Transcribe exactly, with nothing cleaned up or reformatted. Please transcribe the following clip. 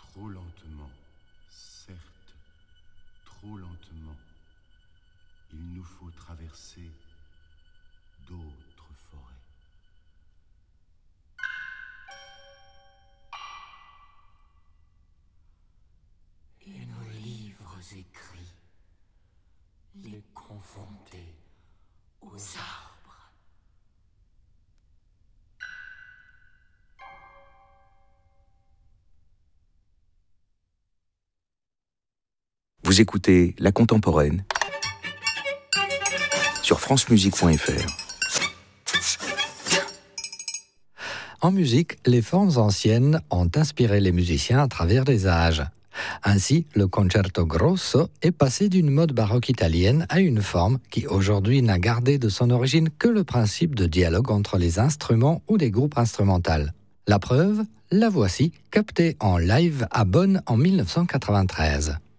Trop lentement, certes, trop lentement, il nous faut traverser d'autres forêts. Et nos livres écrits, les confronter aux arbres. Vous écoutez La Contemporaine sur francemusique point f r. En musique, les formes anciennes ont inspiré les musiciens à travers les âges. Ainsi, le concerto grosso est passé d'une mode baroque italienne à une forme qui aujourd'hui n'a gardé de son origine que le principe de dialogue entre les instruments ou des groupes instrumentaux. La preuve, la voici, captée en live à Bonn en mille neuf cent quatre-vingt-treize.